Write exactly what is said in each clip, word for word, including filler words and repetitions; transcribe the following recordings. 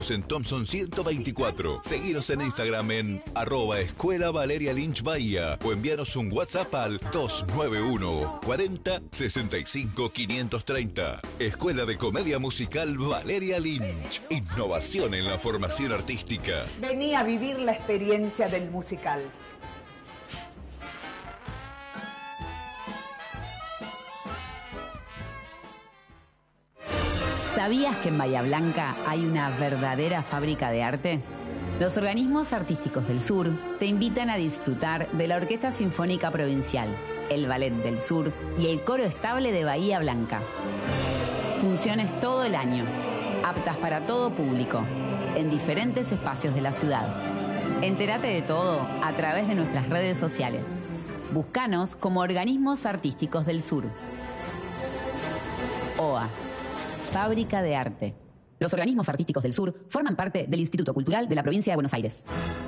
En Thompson ciento veinticuatro. Seguinos en Instagram en arroba Escuela Valeria Lynch Bahía o envíanos un WhatsApp al dos nueve uno cuarenta sesenta y cinco quinientos treinta. Escuela de Comedia Musical Valeria Lynch. Innovación en la formación artística. Vení a vivir la experiencia del musical. ¿Sabías que en Bahía Blanca hay una verdadera fábrica de arte? Los organismos artísticos del sur te invitan a disfrutar de la Orquesta Sinfónica Provincial, el Ballet del Sur y el Coro Estable de Bahía Blanca. Funciones todo el año, aptas para todo público, en diferentes espacios de la ciudad. Entérate de todo a través de nuestras redes sociales. Búscanos como Organismos Artísticos del Sur. O A S. Fábrica de Arte. Los organismos artísticos del sur forman parte del Instituto Cultural de la Provincia de Buenos Aires.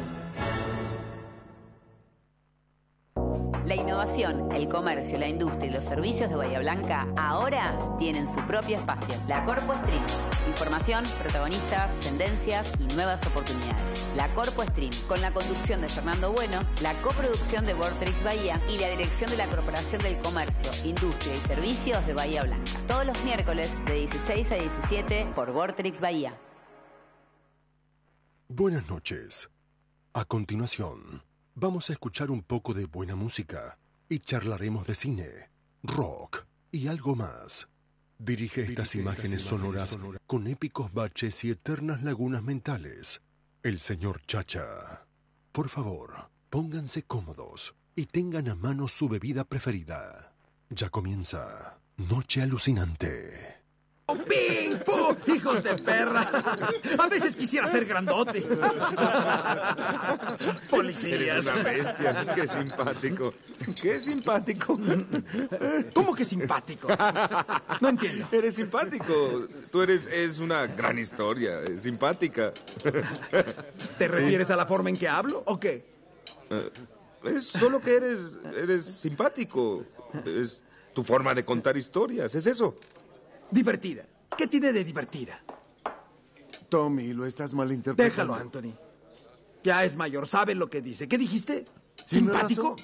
La innovación, el comercio, la industria y los servicios de Bahía Blanca ahora tienen su propio espacio. La Corpo Stream. Información, protagonistas, tendencias y nuevas oportunidades. La Corpo Stream, con la conducción de Fernando Bueno, la coproducción de Vortrix Bahía y la dirección de la Corporación del Comercio, Industria y Servicios de Bahía Blanca. Todos los miércoles de dieciséis a diecisiete por Vortrix Bahía. Buenas noches. A continuación, vamos a escuchar un poco de buena música y charlaremos de cine, rock y algo más. Dirige estas Dirige imágenes, estas imágenes sonoras, sonoras con épicos baches y eternas lagunas mentales, el señor Chacha. Por favor, pónganse cómodos y tengan a mano su bebida preferida. Ya comienza Noche Alucinante. ¡Ping! ¡Pum! ¡Hijos de perra! A veces quisiera ser grandote. Policías. Eres una bestia. ¡Qué simpático! ¡Qué simpático! ¿Cómo que simpático? No entiendo. Eres simpático. Tú eres... Es una gran historia. Es simpática. ¿Te refieres sí. a la forma en que hablo o qué? Uh, es solo que eres... Eres simpático. Es tu forma de contar historias. Es eso. Divertida. ¿Qué tiene de divertida? Tommy, lo estás malinterpretando. Déjalo, Anthony. Ya es mayor, sabe lo que dice. ¿Qué dijiste? ¿Simpático?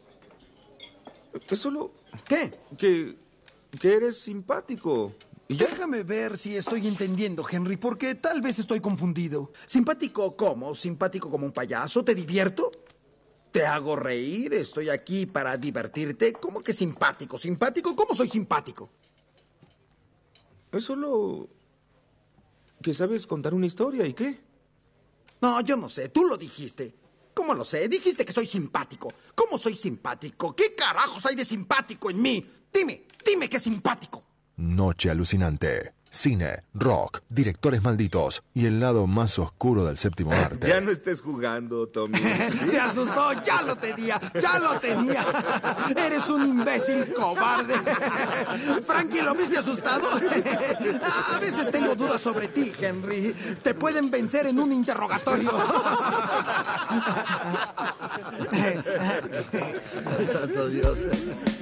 Es solo... ¿Qué? Que... que eres simpático. ¿Y déjame ver si estoy entendiendo, Henry, porque tal vez estoy confundido. ¿Simpático cómo? ¿Simpático como un payaso? ¿Te divierto? ¿Te hago reír? ¿Estoy aquí para divertirte? ¿Cómo que simpático? ¿Simpático? ¿Cómo soy simpático? Es solo... que sabes contar una historia, ¿y qué? No, yo no sé, tú lo dijiste. ¿Cómo lo sé? Dijiste que soy simpático. ¿Cómo soy simpático? ¿Qué carajos hay de simpático en mí? Dime, dime qué es simpático. Noche Alucinante. Cine, rock, directores malditos y el lado más oscuro del séptimo arte. Ya no estés jugando, Tommy. ¿Sí? Se asustó, ya lo tenía, ya lo tenía. Eres un imbécil cobarde. Frankie, ¿lo viste asustado? A veces tengo dudas sobre ti, Henry. Te pueden vencer en un interrogatorio. Santo Dios.